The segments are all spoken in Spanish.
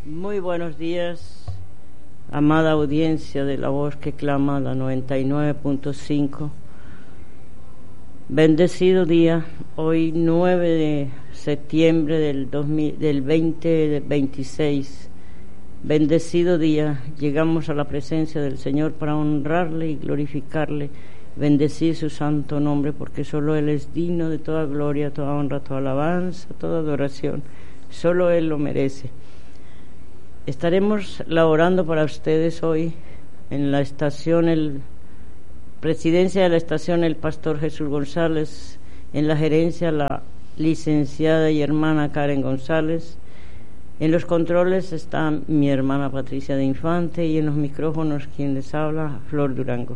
Muy buenos días, amada audiencia de La Voz que Clama, la 99.5. Bendecido día, hoy 9 de septiembre del 2026. Bendecido día, llegamos a la presencia del Señor para honrarle y glorificarle, bendecir su santo nombre, porque solo Él es digno de toda gloria, toda honra, toda alabanza, toda adoración. Solo Él lo merece. Estaremos orando para ustedes hoy en la estación, presidencia de la estación, el pastor Jesús González, en la gerencia la licenciada y hermana Karen González, en los controles está mi hermana Patricia de Infante y en los micrófonos quien les habla, Flor Durango.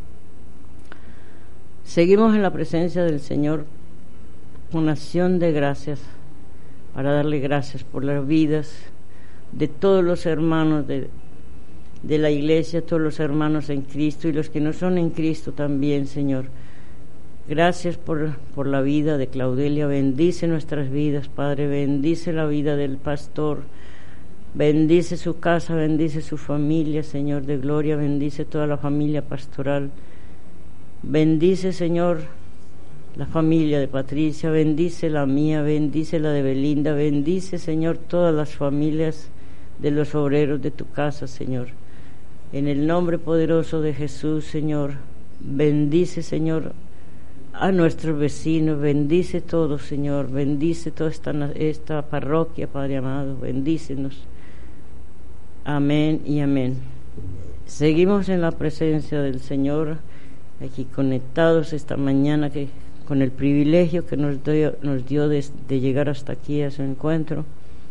Seguimos en la presencia del Señor con acción de gracias, para darle gracias por las vidas de todos los hermanos de la iglesia, todos los hermanos en Cristo y los que no son en Cristo también, Señor. Gracias por la vida de Claudelia, bendice nuestras vidas, Padre, bendice la vida del pastor, bendice su casa, bendice su familia, Señor de gloria, bendice toda la familia pastoral, bendice, Señor, la familia de Patricia, bendice la mía, bendice la de Belinda, bendice, Señor, todas las familias de los obreros de tu casa, Señor. En el nombre poderoso de Jesús, Señor, bendice, Señor, a nuestros vecinos, bendice todo, Señor, bendice toda esta parroquia, Padre amado, bendícenos. Amén y amén. Seguimos en la presencia del Señor, aquí conectados esta mañana, con el privilegio que nos dio de llegar hasta aquí a su encuentro,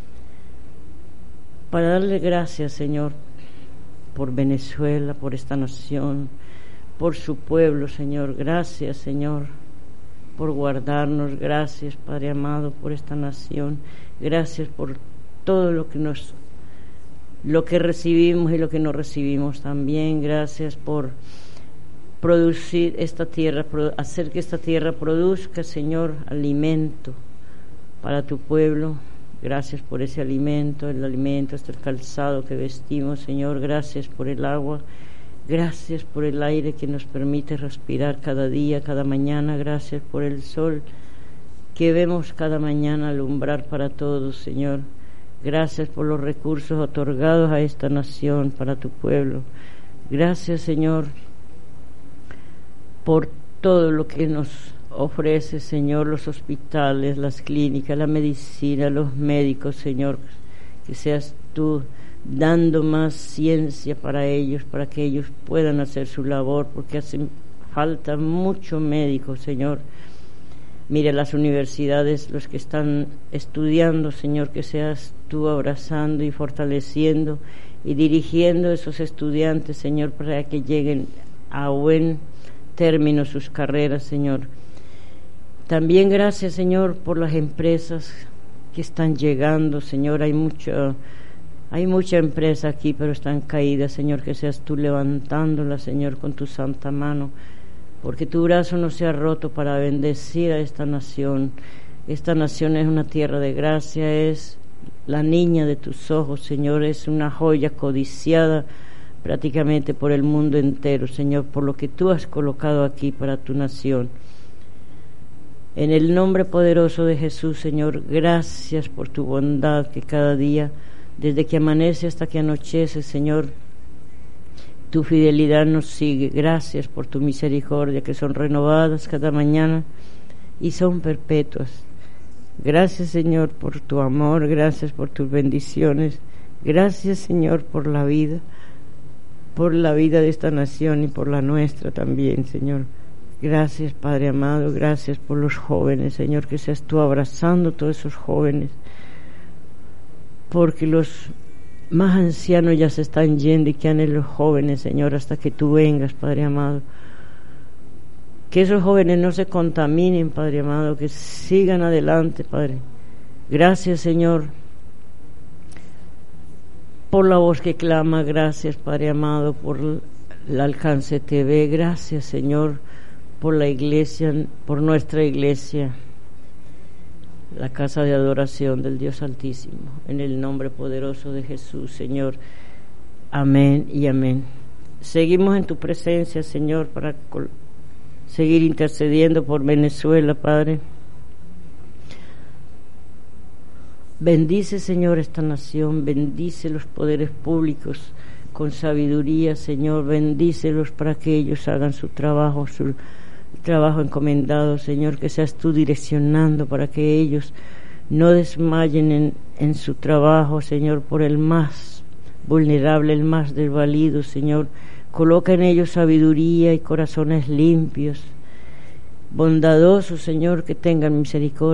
para darle gracias, Señor, por Venezuela, por esta nación, por su pueblo, Señor. Gracias, Señor, por guardarnos. Gracias, Padre amado, por esta nación. Gracias por todo lo que recibimos y lo que no recibimos también. Gracias por producir esta tierra, hacer que esta tierra produzca, Señor, alimento para tu pueblo. Gracias por ese alimento, el calzado que vestimos, Señor. Gracias por el agua, gracias por el aire que nos permite respirar cada día, cada mañana. Gracias por el sol que vemos cada mañana alumbrar para todos, Señor. Gracias por los recursos otorgados a esta nación, para tu pueblo. Gracias, Señor, por todo lo que nos ofrece, Señor, los hospitales, las clínicas, la medicina, los médicos, Señor, que seas tú dando más ciencia para ellos, para que ellos puedan hacer su labor, porque hacen falta mucho médicos, Señor. Mire las universidades, los que están estudiando, Señor, que seas tú abrazando y fortaleciendo y dirigiendo a esos estudiantes, Señor, para que lleguen a buen término sus carreras, Señor. También gracias, Señor, por las empresas que están llegando, Señor. Hay mucha empresa aquí, pero están caídas, Señor, que seas tú levantándolas, Señor, con tu santa mano, porque tu brazo no se ha roto para bendecir a esta nación. Esta nación es una tierra de gracia, es la niña de tus ojos, Señor, es una joya codiciada prácticamente por el mundo entero, Señor, por lo que tú has colocado aquí para tu nación. En el nombre poderoso de Jesús, Señor, gracias por tu bondad que cada día, desde que amanece hasta que anochece, Señor, tu fidelidad nos sigue. Gracias por tu misericordia, que son renovadas cada mañana y son perpetuas. Gracias, Señor, por tu amor, gracias por tus bendiciones. Gracias, Señor, por la vida de esta nación y por la nuestra también, Señor. Gracias, Padre amado, gracias por los jóvenes, Señor, que seas tú abrazando a todos esos jóvenes, porque los más ancianos ya se están yendo y quedan los jóvenes, Señor, hasta que tú vengas, Padre amado. Que esos jóvenes no se contaminen, Padre amado, que sigan adelante, Padre. Gracias, Señor, por La Voz que Clama. Gracias, Padre amado, por el Alcance TV. Gracias, Señor, por la iglesia, por nuestra iglesia. la casa de adoración del Dios Altísimo, en el nombre poderoso de Jesús, Señor. Amén y amén. Seguimos en tu presencia, Señor, para seguir intercediendo por Venezuela, Padre. Bendice, Señor, esta nación, bendice los poderes públicos con sabiduría, Señor, bendícelos para que ellos hagan su trabajo encomendado, Señor, que seas tú direccionando para que ellos no desmayen en su trabajo, Señor, por el más vulnerable, el más desvalido, Señor. Coloca en ellos sabiduría y corazones limpios, bondadosos, Señor, que tengan misericordia